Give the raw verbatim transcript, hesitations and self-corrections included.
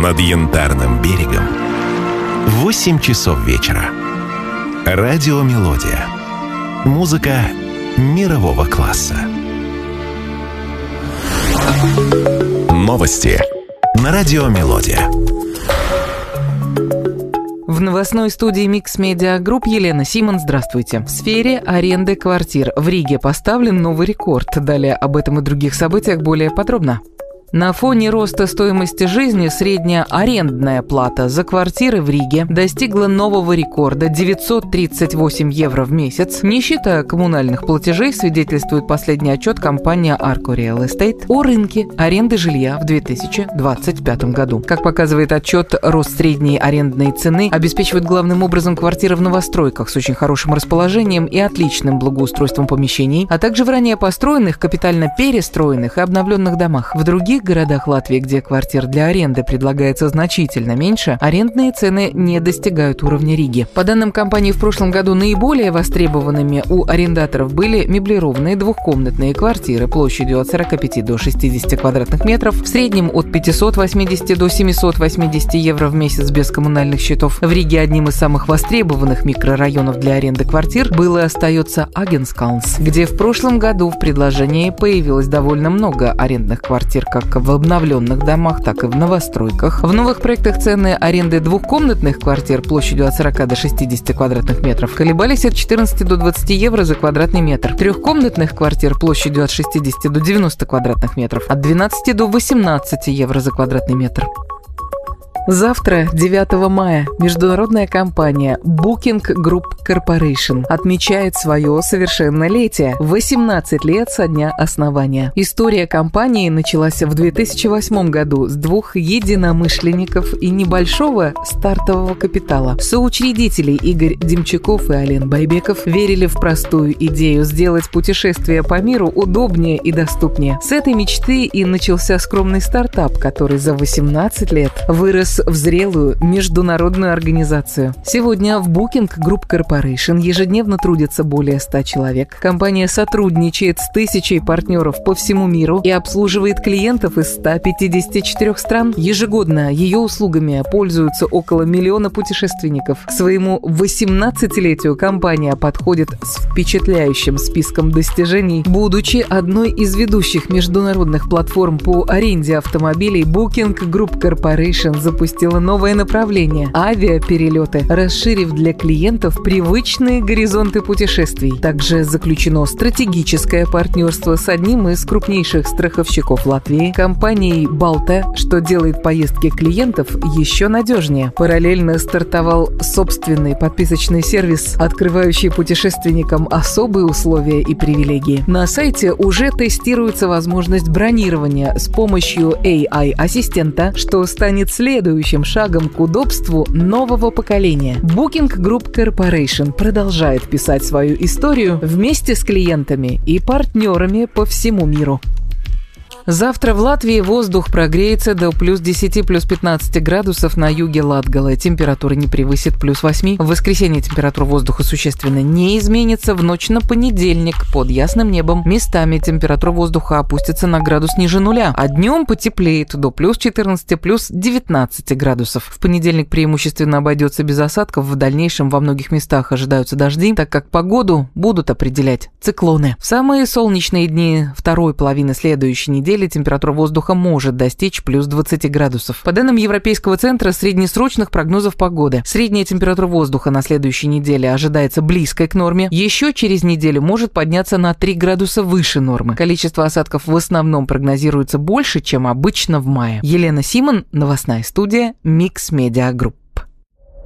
над Янтарным берегом в восемь часов вечера. Радио «Мелодия». Музыка мирового класса. Новости на радио «Мелодия». В новостной студии Mix Media Group Елена Симон. Здравствуйте. В сфере аренды квартир в Риге поставлен новый рекорд. Далее об этом и других событиях более подробно. На фоне роста стоимости жизни средняя арендная плата за квартиры в Риге достигла нового рекорда – девятьсот тридцать восемь евро в месяц. Не считая коммунальных платежей, свидетельствует последний отчет компании Arco Real Estate о рынке аренды жилья в две тысячи двадцать пятом году. Как показывает отчет, рост средней арендной цены обеспечивает главным образом квартиры в новостройках с очень хорошим расположением и отличным благоустройством помещений, а также в ранее построенных, капитально перестроенных и обновленных домах. В других В городах Латвии, где квартир для аренды предлагается значительно меньше, арендные цены не достигают уровня Риги. По данным компании, в прошлом году наиболее востребованными у арендаторов были меблированные двухкомнатные квартиры площадью от сорока пяти до шестидесяти квадратных метров, в среднем от пятисот восьмидесяти до семисот восьмидесяти евро в месяц без коммунальных счетов. В Риге одним из самых востребованных микрорайонов для аренды квартир был и остается Агенскалнс, где в прошлом году в предложении появилось довольно много арендных квартир, как в обновленных домах, так и в новостройках. В новых проектах цены аренды двухкомнатных квартир площадью от сорока до шестидесяти квадратных метров колебались от четырнадцати до двадцати евро за квадратный метр. Трехкомнатных квартир площадью от шестидесяти до девяноста квадратных метров от двенадцати до восемнадцати евро за квадратный метр. Завтра, девятого мая, международная компания Booking Group Corporation отмечает свое совершеннолетие – восемнадцать лет со дня основания. История компании началась в две тысячи восьмом году с двух единомышленников и небольшого стартового капитала. Соучредители Игорь Демчаков и Ален Байбеков верили в простую идею сделать путешествие по миру удобнее и доступнее. С этой мечты и начался скромный стартап, который за восемнадцать лет вырос в зрелую международную организацию. Сегодня в Booking Group Corporation ежедневно трудятся более ста человек. Компания сотрудничает с тысячей партнеров по всему миру и обслуживает клиентов из ста пятидесяти четырёх стран. Ежегодно ее услугами пользуются около миллиона путешественников. К своему восемнадцатилетию компания подходит с впечатляющим списком достижений. Будучи одной из ведущих международных платформ по аренде автомобилей, Booking Group Corporation запустила запустила новое направление – авиаперелеты, расширив для клиентов привычные горизонты путешествий. Также заключено стратегическое партнерство с одним из крупнейших страховщиков Латвии – компанией Балта, что делает поездки клиентов еще надежнее. Параллельно стартовал собственный подписочный сервис, открывающий путешественникам особые условия и привилегии. На сайте уже тестируется возможность бронирования с помощью эй ай-ассистента, что станет следующим шагом к удобству нового поколения. Booking Group Corporation продолжает писать свою историю вместе с клиентами и партнерами по всему миру. Завтра в Латвии воздух прогреется до плюс десяти, плюс пятнадцати градусов на юге Латгалы. Температура не превысит плюс восьми. В воскресенье температура воздуха существенно не изменится. В ночь на понедельник под ясным небом местами температура воздуха опустится на градус ниже нуля, а днем потеплеет до плюс четырнадцати, плюс девятнадцати градусов. В понедельник преимущественно обойдется без осадков. В дальнейшем во многих местах ожидаются дожди, так как погоду будут определять циклоны. В самые солнечные дни второй половины следующей недели температура воздуха может достичь плюс двадцати градусов. По данным Европейского центра среднесрочных прогнозов погоды, средняя температура воздуха на следующей неделе ожидается близкой к норме. Еще через неделю может подняться на три градуса выше нормы. Количество осадков в основном прогнозируется больше, чем обычно в мае. Елена Симон, новостная студия Mix Media Group.